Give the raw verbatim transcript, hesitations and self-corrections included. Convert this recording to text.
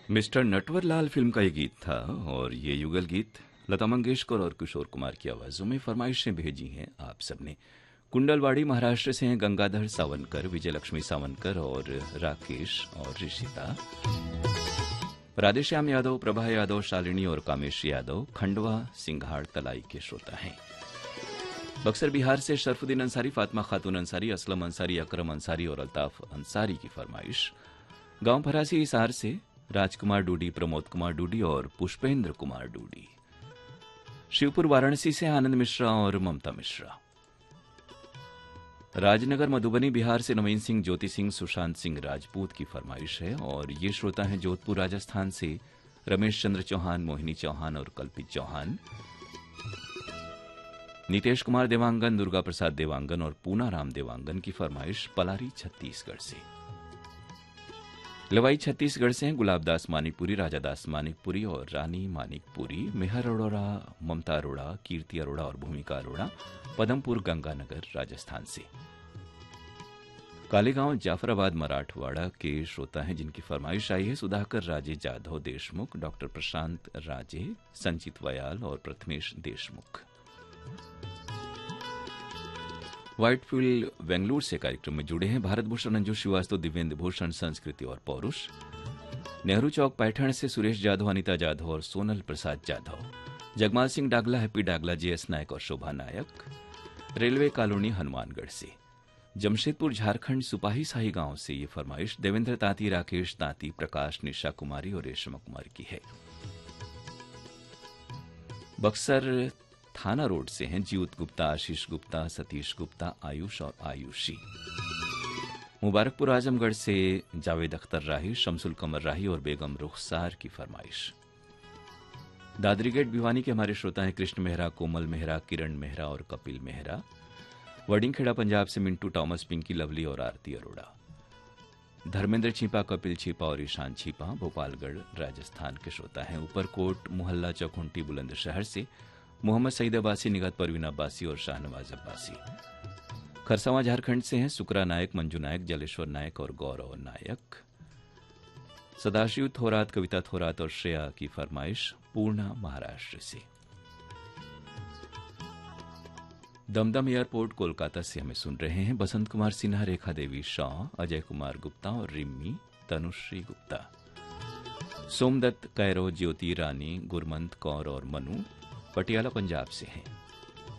Mister Natwarlal film का ये गीत था और ये युगल गीत लता मंगेशकर और किशोर कुमार की आवाजों में फरमाइशें भेजी हैं आप सबने। कुंडलवाड़ी महाराष्ट्र से हैं गंगाधर सावनकर, विजयलक्ष्मी सावनकर और राकेश और ऋषिता। राधेश्याम यादव, प्रभा यादव, शालिनी और कामेश यादव खंडवा सिंघाड़ तलाई के श्रोता हैं। बक्सर बिहार से शरफुद्दीन अंसारी, फातिमा खातून अंसारी, असलम अंसारी, अकरम अंसारी और अल्ताफ अंसारी की फरमाइश। गांव फरासी हिसार से राजकुमार डूडी, प्रमोद कुमार डूडी और पुष्पेंद्र कुमार डूडी। शिवपुर वाराणसी से आनंद मिश्रा और ममता मिश्रा। राजनगर मधुबनी बिहार से नवीन सिंह, ज्योति सिंह, सुशांत सिंह राजपूत की फरमाइश है और ये श्रोता हैं जोधपुर राजस्थान से रमेश चंद्र चौहान, मोहिनी चौहान और कल्पित चौहान। नीतेश कुमार देवांगन, दुर्गा प्रसाद देवांगन और पूना राम देवांगन की फरमाइश पलारी छत्तीसगढ़ से। लवाई छत्तीसगढ़ से हैं गुलाबदास मानिकपुरी, राजादास मानिकपुरी और रानी मानिकपुरी। मेहर अरोड़ा, ममता अरोड़ा, कीर्ति अरोड़ा और भूमिका अरोड़ा पदमपुर गंगानगर राजस्थान से। कालेगांव जाफराबाद मराठवाड़ा के श्रोता हैं जिनकी फरमाइश आई है सुधाकर राजे जाधव देशमुख, डॉक्टर प्रशांत राजे, संचित वयाल और प्रथमेश देशमुख। व्हाइटफील्ड बेंगलुरु से कार्यक्रम में जुड़े हैं भारत भूषण, अंजू श्रीवास्तव, दिव्येंद्र भूषण, संस्कृति और पौरुष। नेहरू चौक पैठण से सुरेश जाधव, अनिता जाधव और सोनल प्रसाद जाधव। जगमाल सिंह डागला, हैप्पी डागला, जेएस नायक और शोभा नायक। रेलवे कॉलोनी हनुमानगढ़ से। जमशेदपुर झारखंड सुपाही साही गांव से ये फरमाइश देवेंद्र तांती, राकेश तांती, प्रकाश, निशा कुमारी और रेशमा कुमारी की है। बक्सर थाना रोड से हैं जीवत गुप्ता, आशीष गुप्ता, सतीश गुप्ता, आयुष और आयुषी। मुबारकपुर आजमगढ़ से जावेद अख्तर राही, शमसुल कमर राही और बेगम रुखसार की फरमाइश। दादरी गेट भिवानी के हमारे श्रोता हैं कृष्ण मेहरा, कोमल मेहरा, किरण मेहरा और कपिल मेहरा। वडिंगखेड़ा पंजाब से मिंटू टॉमस, पिंकी लवली और आरती अरोड़ा। धर्मेंद्र छिपा, कपिल छिपा और ईशान छिपा भोपालगढ़ राजस्थान के श्रोता हैं। ऊपरकोट मोहल्ला चौखुंटी बुलंदशहर से मोहम्मद सईद अब्बासी, निगत परवीन अब्बासी और शाहनवाज अब्बासी। खरसावां झारखंड से हैं सुकरा नायक, मंजू नायक, जलेश्वर नायक और गौरव नायक। सदाशिव थोरात, कविता थोरात और श्रेया की फरमाइश पूर्णा महाराष्ट्र से। दमदम एयरपोर्ट कोलकाता से हमें सुन रहे हैं बसंत कुमार सिन्हा, रेखा देवी शाह, अजय कुमार गुप्ता और रिम्मी तनुश्री गुप्ता। सोमदत्त कैरो, ज्योति रानी, गुरमंत कौर और मनु पटियाला पंजाब से हैं।